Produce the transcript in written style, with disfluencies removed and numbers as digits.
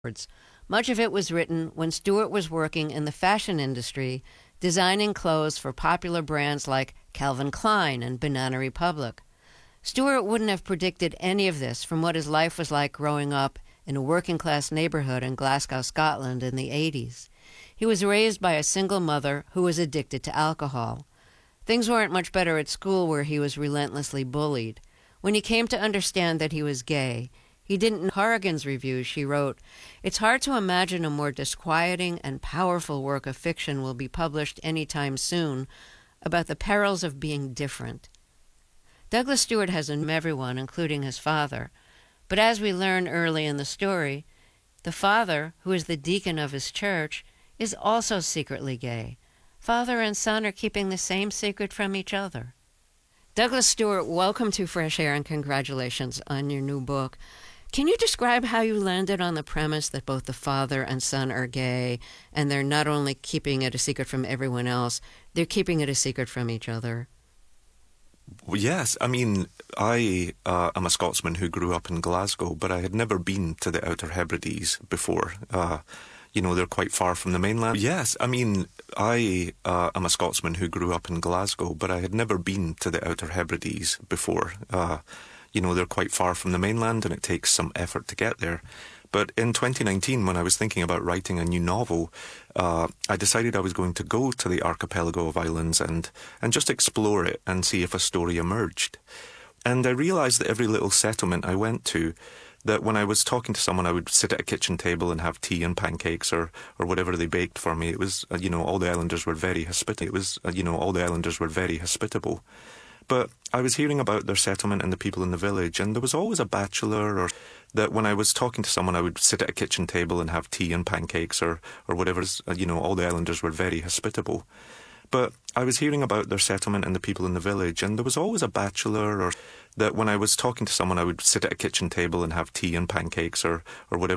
words. Much of it was written when Stewart was working in the fashion industry, designing clothes for popular brands like Calvin Klein and Banana Republic. Stewart wouldn't have predicted any of this from what his life was like growing up in a working-class neighborhood in Glasgow, Scotland in the 80s. He was raised by a single mother who was addicted to alcohol. Things weren't much better at school, where he was relentlessly bullied. When he came to understand that he was gay, he didn't. In Horrigan's review, she wrote, "It's hard to imagine a more disquieting and powerful work of fiction will be published any time soon about the perils of being different." Douglas Stewart has known everyone, including his father. But as we learn early in the story, the father, who is the deacon of his church, is also secretly gay. Father and son are keeping the same secret from each other. Douglas Stewart, welcome to Fresh Air and congratulations on your new book. Can you describe how you landed on the premise that both the father and son are gay, and they're not only keeping it a secret from everyone else, they're keeping it a secret from each other? Yes, I mean, I am a Scotsman who grew up in Glasgow, but I had never been to the Outer Hebrides before. They're quite far from the mainland. Yes, I mean, I am a Scotsman who grew up in Glasgow, but I had never been to the Outer Hebrides before. They're quite far from the mainland and it takes some effort to get there. But in 2019, when I was thinking about writing a new novel, I decided I was going to go to the archipelago of islands and just explore it and see if a story emerged. And I realised that every little settlement I went to, that when I was talking to someone, I would sit at a kitchen table and have tea and pancakes or whatever they baked for me. It was, all the islanders were very hospitable. But I was hearing about their settlement and the people in the village, and there was always a bachelor, or that when I was talking to someone, I would sit at a kitchen table and have tea and pancakes or whatever. All the islanders were very hospitable. But I was hearing about their settlement and the people in the village, and there was always a bachelor, or that when I was talking to someone, I would sit at a kitchen table and have tea and pancakes or whatever.